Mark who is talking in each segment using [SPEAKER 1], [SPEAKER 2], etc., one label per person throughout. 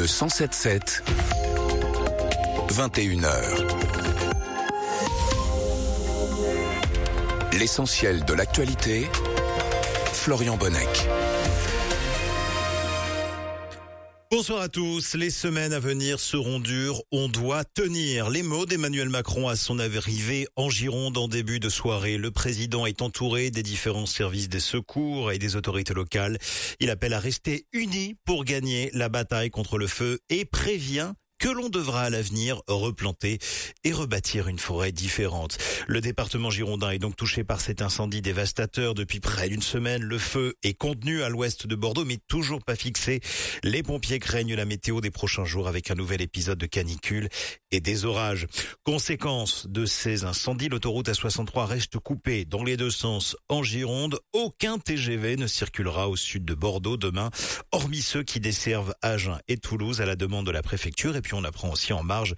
[SPEAKER 1] Le 107.7, 21h. L'essentiel de l'actualité, Florian Bonnec.
[SPEAKER 2] Bonsoir à tous. Les semaines à venir seront dures. On doit tenir. Les mots d'Emmanuel Macron à son arrivée en Gironde en début de soirée. Le président est entouré des différents services des secours et des autorités locales. Il appelle à rester unis pour gagner la bataille contre le feu et prévient que l'on devra à l'avenir replanter et rebâtir une forêt différente. Le département girondin est donc touché par cet incendie dévastateur depuis près d'une semaine. Le feu est contenu à l'ouest de Bordeaux, mais toujours pas fixé. Les pompiers craignent la météo des prochains jours avec un nouvel épisode de canicule et des orages. Conséquence de ces incendies, l'autoroute A63 reste coupée dans les deux sens en Gironde. Aucun TGV ne circulera au sud de Bordeaux demain, hormis ceux qui desservent Agen et Toulouse à la demande de la préfecture. Et puis on apprend aussi en marge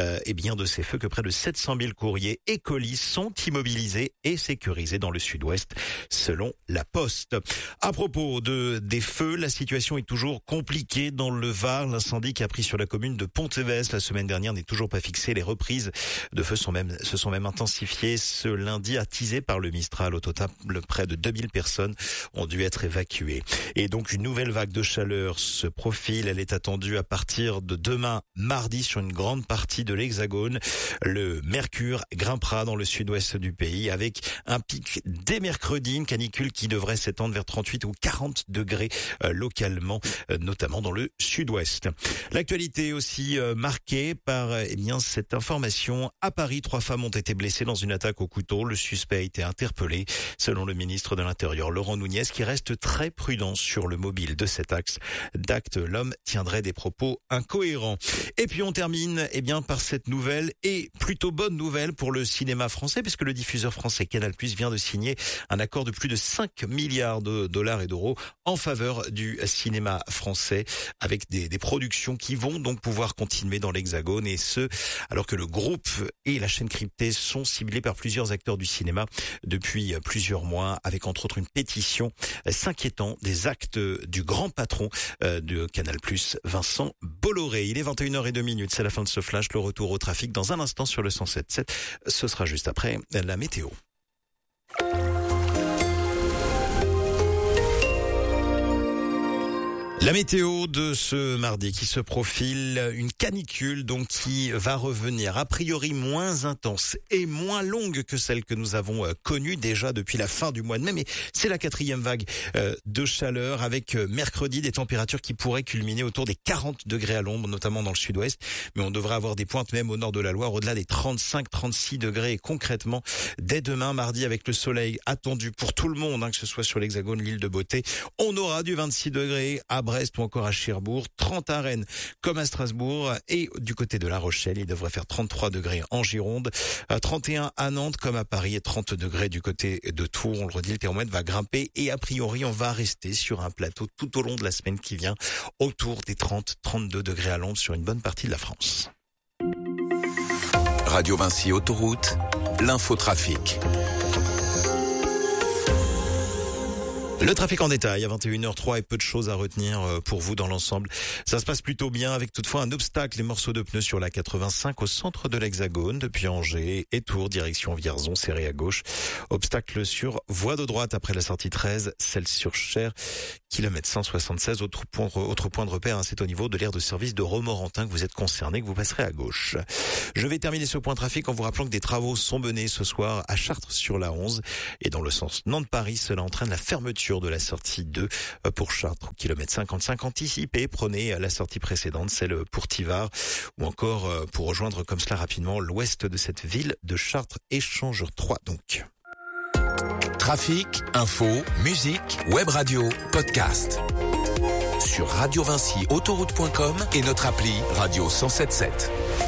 [SPEAKER 2] de ces feux que près de 700 000 courriers et colis sont immobilisés et sécurisés dans le sud-ouest, selon la Poste. À propos des feux, la situation est toujours compliquée dans le Var. L'incendie qui a pris sur la commune de Pontévès la semaine dernière n'est toujours pas fixé. Les reprises de feu se sont même intensifiées ce lundi, attisées par le Mistral. Au total, près de 2000 personnes ont dû être évacuées. Et donc une nouvelle vague de chaleur se profile. Elle est attendue à partir de demain, mardi, sur une grande partie de l'Hexagone. Le mercure grimpera dans le sud-ouest du pays avec un pic dès mercredi, une canicule qui devrait s'étendre vers 38 ou 40 degrés localement, notamment dans le sud-ouest. L'actualité aussi marquée par cette information. À Paris, 3 femmes ont été blessées dans une attaque au couteau. Le suspect a été interpellé, selon le ministre de l'Intérieur, Laurent Nunez, qui reste très prudent sur le mobile de cet axe d'acte. L'homme tiendrait des propos incohérents. Et puis on termine par cette nouvelle et plutôt bonne nouvelle pour le cinéma français, puisque le diffuseur français Canal+ vient de signer un accord de plus de 5 milliards de dollars et d'euros en faveur du cinéma français, avec des productions qui vont donc pouvoir continuer dans l'Hexagone, et ce alors que le groupe et la chaîne cryptée sont ciblés par plusieurs acteurs du cinéma depuis plusieurs mois, avec entre autres une pétition s'inquiétant des actes du grand patron de Canal+, Vincent Bolloré. Il est 21h02, c'est la fin de ce flash. Le retour au trafic dans un instant sur le 107.7. Ce sera juste après la météo. La météo de ce mardi qui se profile, une canicule donc qui va revenir a priori moins intense et moins longue que celle que nous avons connue déjà depuis la fin du mois de mai, mais c'est la 4e vague de chaleur avec mercredi des températures qui pourraient culminer autour des 40 degrés à l'ombre, notamment dans le sud-ouest, mais on devrait avoir des pointes même au nord de la Loire au-delà des 35-36 degrés, et concrètement dès demain mardi avec le soleil attendu pour tout le monde, que ce soit sur l'Hexagone, l'île de Beauté, on aura du 26 degrés à Brest ou encore à Cherbourg, 30 à Rennes comme à Strasbourg, et du côté de La Rochelle, il devrait faire 33 degrés en Gironde, 31 à Nantes comme à Paris et 30 degrés du côté de Tours. On le redit, le thermomètre va grimper et a priori on va rester sur un plateau tout au long de la semaine qui vient, autour des 30-32 degrés à l'ombre sur une bonne partie de la France.
[SPEAKER 1] Radio Vinci Autoroute, l'infotrafic.
[SPEAKER 2] Le trafic en détail à 21h03 et peu de choses à retenir pour vous dans l'ensemble. Ça se passe plutôt bien avec toutefois un obstacle, les morceaux de pneus sur la 85 au centre de l'Hexagone depuis Angers et Tours, direction Vierzon, serré à gauche. Obstacle sur voie de droite après la sortie 13, celle sur Cher, kilomètre 176. Autre point de repère, c'est au niveau de l'aire de service de Romorantin que vous êtes concerné, que vous passerez à gauche. Je vais terminer ce point trafic en vous rappelant que des travaux sont menés ce soir à Chartres sur la 11 et dans le sens Nantes-Paris. Cela entraîne la fermeture de la sortie 2 pour Chartres, kilomètre 55 anticipé. Prenez la sortie précédente, celle pour Tivars, ou encore pour rejoindre comme cela rapidement l'ouest de cette ville de Chartres, échangeur 3 donc.
[SPEAKER 1] Trafic, info, musique, web radio, podcast. Sur radiovinciautoroute.com et notre appli Radio 107.7.